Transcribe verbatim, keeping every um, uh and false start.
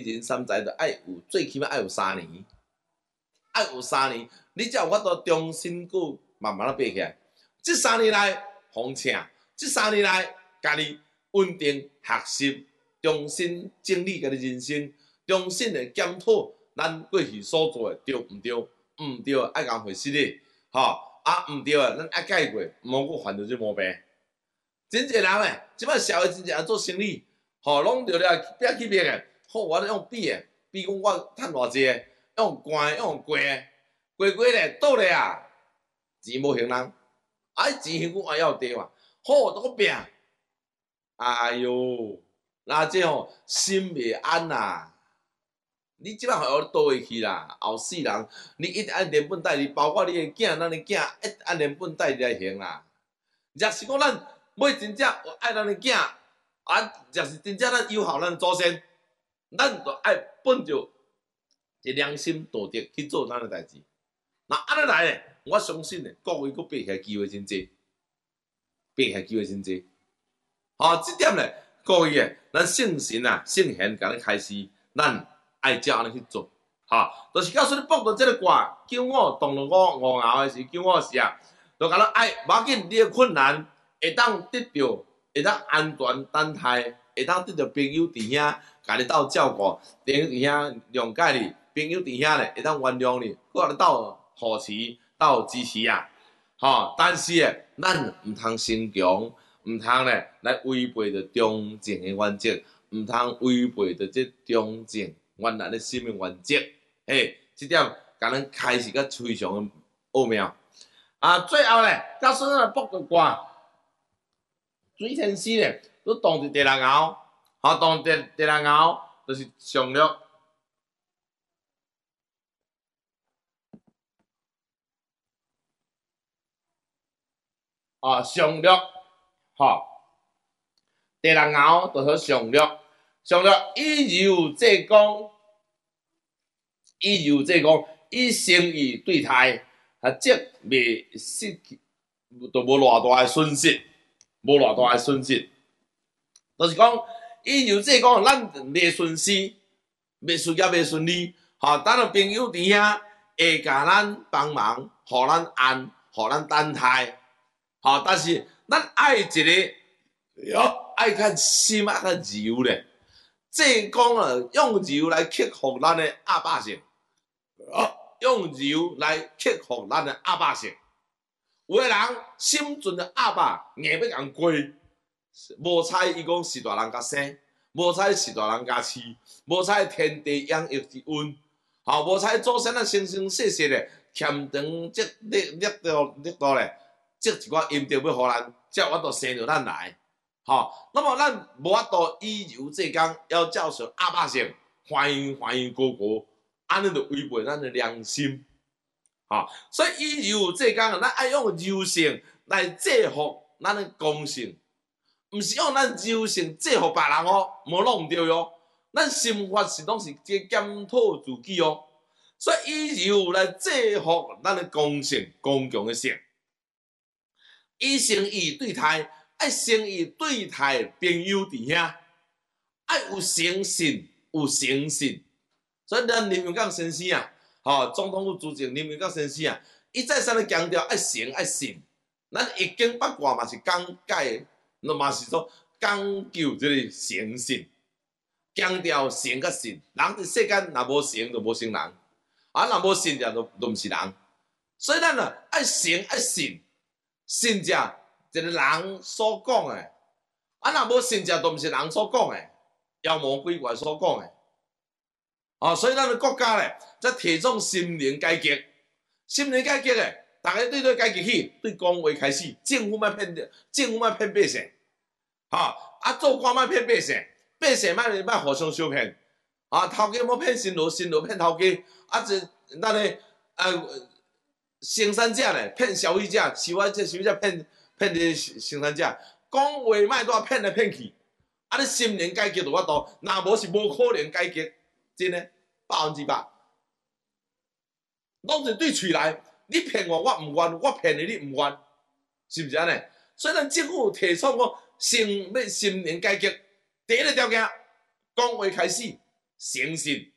人三载，就爱有最起码爱有三年，爱有三年，你才有法度重新佫慢慢啊爬起来。即三年来，风请，即三年来，家己稳定学习，重新整理家己人生，重新的检讨咱过去所做的对毋对，毋对爱共回失礼，吼、啊毋对啊，咱爱改过，毋好佫犯着即毛病。真侪人诶，即摆社会真侪人做生意，吼、拢着了壁起壁诶，好，我咧用比诶，比讲我趁偌济诶，用关用过诶，过过咧倒咧啊，钱无还人，啊钱还佫还要地嘛，好，都佫拼，哎哟，那这吼心袂安呐。你即摆互我倒回去啦，后世人你一定按连本带利，包括你诶囝，咱诶囝一定按连本带利来行啦。若是讲咱要真正爱咱诶囝，啊，若是真正咱友好咱诶祖先，咱着爱本着一良心道德去做咱诶代志。那安尼来咧，我相信咧，各位佫爬起来机会真济，爬起来机会真济。吼、哦，即点咧，各位诶，咱圣神啊、圣贤甲咱开示，咱爱照安尼去做。吼、哦，就是假使你卜到即个卦，九五动了五五爻诶时，九五时啊，就甲咱爱，无要紧，你诶困难会当得到，会当安全等待，会当得到朋友弟兄甲你斗照顾，朋友弟兄谅解你，朋友弟兄咧会当原谅你，搁甲你斗扶持、斗支持啊。吼、哦，但是诶，咱毋通心强，毋通咧来违背着中正诶原则，毋通违背着即中正原来诶生命原则。嘿，即点甲咱开始个非常诶奥妙。啊，最后咧，假使咱卜个卦，水天师咧，都当伫第六爻，吼，当第第六爻就是上略。啊，上略，吼，第六爻就是上略，上略以柔制刚，以柔制刚，以诚意对待，啊，即未失去，就无偌大诶损失，无偌大诶损失。就是讲，以柔制刚，咱袂顺失，袂事业袂顺利，吼，咱诶朋友弟兄会甲咱帮忙，互咱安，互咱等待。吼，但是咱爱一个，哟，爱较心爱较柔咧。即讲啊，用柔来克服咱的阿爸性，用柔来克服咱的阿爸性。有个人心存的阿爸，硬要共过，无采伊讲是大人甲生，无采是大人甲饲，无采天地养育之恩，吼，无采祖先啊生生世世咧欠长积力力度力度咧。积一寡阴德要互咱，才有法度生着咱来，吼。那么咱无法度以柔制刚，要照顺阿爸性，欢迎欢迎哥哥，安尼就违背咱的良心，吼。所以以柔制刚，咱爱用柔性来制服咱的刚性，毋是用咱柔性制服别人哦，无弄对哦。咱心法是拢是检讨自己哦，所以以柔来制服咱的刚性，刚强的性。以诚意对待，爱诚意对待朋友弟兄，爱有诚信，有诚信。所以咱林永刚先生啊，吼，总统府主席林永刚先生啊，伊再三咧强调爱诚爱信。咱易经八卦嘛是讲解，那嘛是说讲究即个诚信，强调诚甲信。人伫世间若无诚就无成人，啊若无信就就就毋是人。所以咱啊爱诚爱信。信者一个人所讲的，啊，若无信者，都毋是人所讲的，妖魔鬼怪所讲的。哦，所以咱的国家咧，则提倡心灵改革。心灵改革诶，大家对对改革起，对讲话开始，政府莫骗，政府莫骗百姓，吼、哦，啊，做官莫骗百姓，百姓莫莫互相相骗，啊，头家莫骗新罗，新罗骗头家，啊，这咱的呃。生产者咧骗消费者，消费者消费者骗骗个生产者，讲话莫多骗来骗去，啊！你心灵改革就法度，若无是无可能改革，真诶百分之百，拢是对喙来，你骗我，我毋愿，我骗你，你毋愿，是毋是安尼？所以咱政府提倡讲，先要心灵改革，第一个条件，讲话开始， 诚信